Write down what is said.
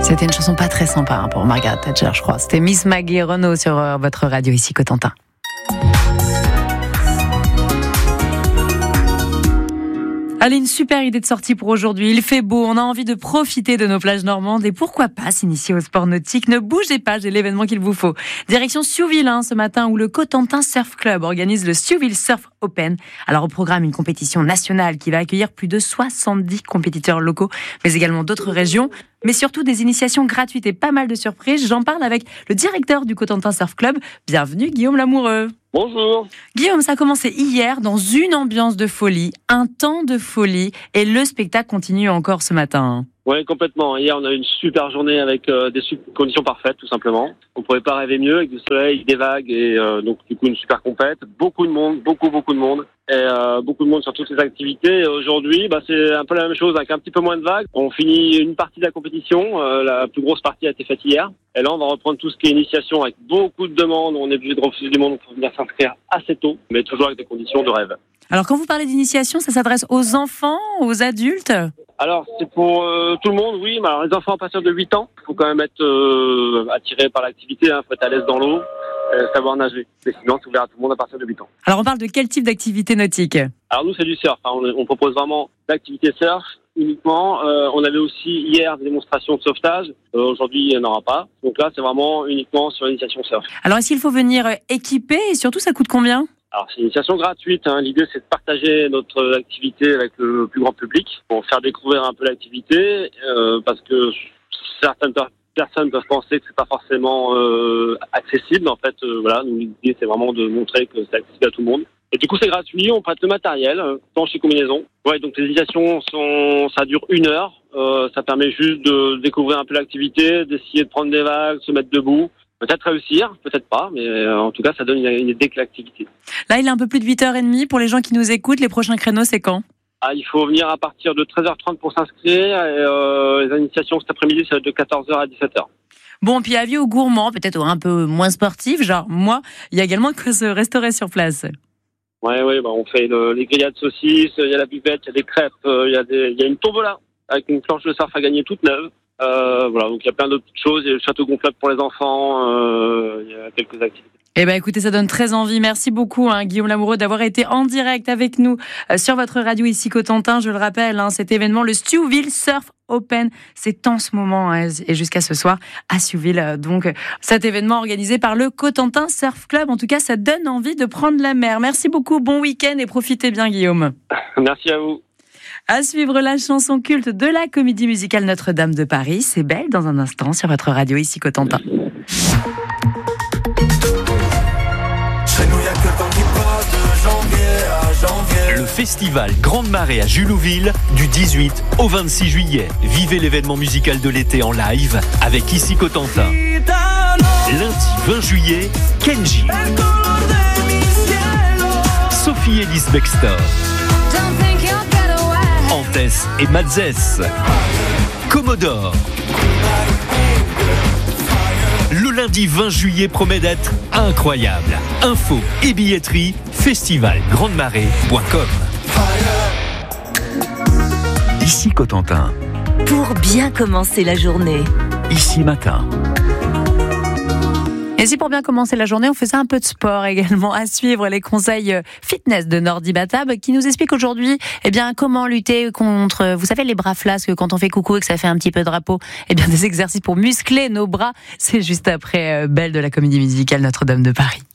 C'était une chanson pas très sympa pour Margaret Thatcher, je crois. C'était Miss Maggie Renaud sur votre radio ici, Cotentin. Allez, une super idée de sortie pour aujourd'hui. Il fait beau, on a envie de profiter de nos plages normandes et pourquoi pas s'initier au sport nautique. Ne bougez pas, j'ai l'événement qu'il vous faut. Direction Siouville ce matin où le Cotentin Surf Club organise le Siouville Surf Open. Alors au programme, une compétition nationale qui va accueillir plus de 70 compétiteurs locaux, mais également d'autres régions. Mais surtout des initiations gratuites et pas mal de surprises. J'en parle avec le directeur du Cotentin Surf Club. Bienvenue Guillaume Lamoureux. Bonjour. Guillaume, ça a commencé hier dans une ambiance de folie, un temps de folie, et le spectacle continue encore ce matin. Oui, complètement. Hier, on a eu une super journée avec des conditions parfaites, tout simplement. On ne pouvait pas rêver mieux, avec du soleil, des vagues, et donc du coup une super compète. Beaucoup de monde, beaucoup de monde, et beaucoup de monde sur toutes les activités. Et aujourd'hui, c'est un peu la même chose, avec un petit peu moins de vagues. On finit une partie de la compétition, la plus grosse partie a été faite hier. Et là, on va reprendre tout ce qui est initiation avec beaucoup de demandes. On est obligé de refuser du monde pour venir s'inscrire assez tôt, mais toujours avec des conditions de rêve. Alors, quand vous parlez d'initiation, ça s'adresse aux enfants, aux adultes ? Alors, c'est pour tout le monde, oui. Mais alors, les enfants à partir de 8 ans, il faut quand même être attiré par l'activité. Il faut être à l'aise dans l'eau, savoir nager. Mais sinon, c'est ouvert à tout le monde à partir de 8 ans. Alors, on parle de quel type d'activité nautique ? Alors, nous, c'est du surf. On propose vraiment d'activité surf uniquement. On avait aussi hier des démonstrations de sauvetage. Aujourd'hui, il n'y en aura pas. Donc là, c'est vraiment uniquement sur l'initiation surf. Alors, est-ce qu'il faut venir équipé et surtout, ça coûte combien ? Alors, c'est une initiation gratuite. L'idée, c'est de partager notre activité avec le plus grand public pour faire découvrir un peu l'activité, parce que certaines personnes peuvent penser que c'est pas forcément accessible. En fait, nous, l'idée, c'est vraiment de montrer que c'est accessible à tout le monde. Et du coup, c'est gratuit. On prête le matériel, planche et combinaison. Ouais, donc les initiations ça dure 1 heure. Ça permet juste de découvrir un peu l'activité, d'essayer de prendre des vagues, se mettre debout. Peut-être réussir, peut-être pas, mais en tout cas, ça donne une idée de l'activité. Là, il est un peu plus de 8h30. Pour les gens qui nous écoutent, les prochains créneaux, c'est quand ? Il faut venir à partir de 13h30 pour s'inscrire. Et, les initiations cet après-midi, ça va être de 14h à 17h. Bon, puis avis aux gourmands, peut-être un peu moins sportifs, genre moi, il y a également que se restaurer sur place. Oui, on fait les grillades saucisses, il y a la buvette, il y a des crêpes, il y a une tombola avec une planche de surf à gagner toute neuve. Donc il y a plein d'autres choses, il y a le château gonflable pour les enfants, il y a quelques activités. Écoutez, ça donne très envie. Merci beaucoup, Guillaume Lamoureux, d'avoir été en direct avec nous sur votre radio ici Cotentin. Je le rappelle, cet événement, le Siouville Surf Open, c'est en ce moment et jusqu'à ce soir à Siouville. Donc, cet événement organisé par le Cotentin Surf Club. En tout cas, ça donne envie de prendre la mer. Merci beaucoup, bon week-end et profitez bien, Guillaume. Merci à vous. À suivre la chanson culte de la comédie musicale Notre-Dame de Paris. C'est Belle dans un instant sur votre radio ici Cotentin. Le festival Grande Marée à Julouville du 18 au 26 juillet. Vivez l'événement musical de l'été en live avec ici Cotentin. Lundi 20 juillet, Kenji, Sophie Ellis Bextor, Antès et Matzès, Commodore. Le lundi 20 juillet promet d'être incroyable. Info et billetterie, festivalgrandemarée.com. Ici Cotentin. Pour bien commencer la journée. Ici Matin. Et si pour bien commencer la journée, on faisait un peu de sport également, à suivre les conseils fitness de Nordi Batab qui nous explique aujourd'hui comment lutter contre, vous savez, les bras flasques quand on fait coucou et que ça fait un petit peu drapeau, des exercices pour muscler nos bras. C'est juste après Belle de la comédie musicale Notre-Dame de Paris.